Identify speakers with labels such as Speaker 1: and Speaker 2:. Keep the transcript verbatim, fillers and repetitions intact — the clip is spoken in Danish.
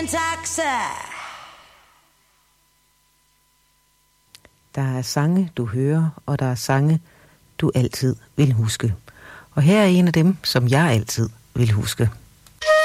Speaker 1: en taxa.
Speaker 2: Der er sange, du hører, og der er sange, du altid vil huske. Og her er en af dem, som jeg altid vil huske.